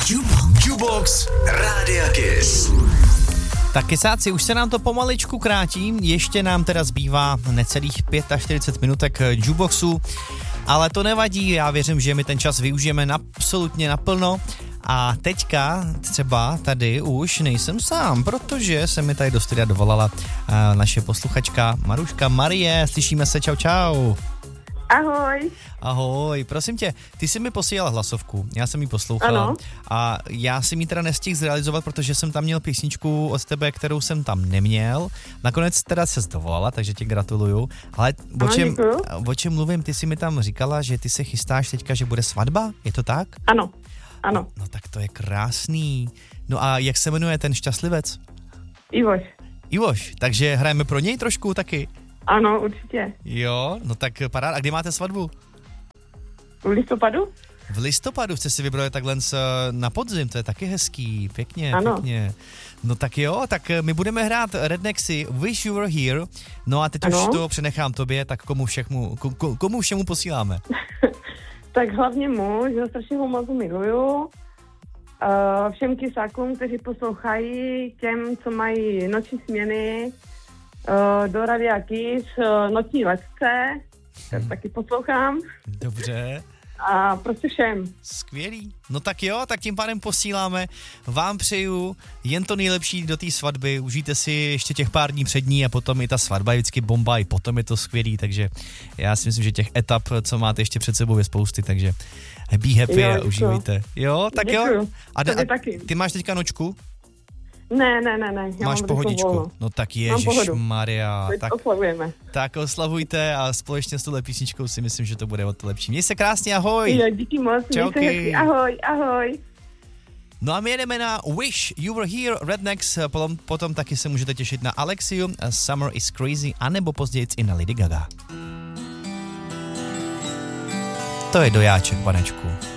Jukebox Rádia Kiss. Tak kysáci, už se nám to pomaličku krátí, ještě nám teda zbývá necelých 45 minutek jukeboxu, ale to nevadí, já věřím, že my ten čas využijeme absolutně naplno. A teďka třeba tady už nejsem sám, protože se mi tady do studia dovolala naše posluchačka Maruška Marie. Slyšíme se, čau, čau. Ahoj. Ahoj, prosím tě, ty jsi mi posílala hlasovku, já jsem ji poslouchala. Ano. A já jsem ji teda nestihl zrealizovat, protože jsem tam měl písničku od tebe, kterou jsem tam neměl. Nakonec teda se dovolala, takže ti gratuluju. Ale o čem mluvím, ty jsi mi tam říkala, že ty se chystáš teďka, že bude svatba, je to tak? Ano. Ano. No tak to je krásný. No a jak se jmenuje ten šťastlivec? Ivoš. Ivoš, takže hrajeme pro něj trošku taky? Ano, určitě. Jo, no tak paráda. A kdy máte svatbu? V listopadu? V listopadu jste si vybrali takhle na podzim, to je taky hezký, pěkně, ano. Pěkně. No tak jo, tak my budeme hrát Rednexy Wish You Were Here, no a teď ano. Už to přenechám tobě, tak komu všemu posíláme? Tak hlavně mu, že ho strašně moc miluju. Všem kysákům, kteří poslouchají, těm, co mají noční směny, do Radia Kiss, noční lekce, taky poslouchám. Dobře. A prostě všem. Skvělý. No tak jo, tak tím pádem posíláme. Vám přeju jen to nejlepší do té svatby. Užijte si ještě těch pár dní před ní a potom i ta svatba je vždycky bomba, i potom je to skvělý, takže já si myslím, že těch etap, co máte ještě před sebou, je spousty, takže be happy a užívejte. Jo, tak děkuju. jo. A taky. Ty máš teďka nočku? Ne. Já máš pohodičku. No tak ježišmarja. Tak oslavujte a společně s touhle písničkou si myslím, že to bude o to lepší. Měj se krásně, ahoj. Jo, díky moc. Čauky. Ahoj. No a my jedeme na Wish You Were Here, Rednecks, potom taky se můžete těšit na Alexiu, Summer is Crazy, anebo později i na Lady Gaga. To je dojáček, panečku.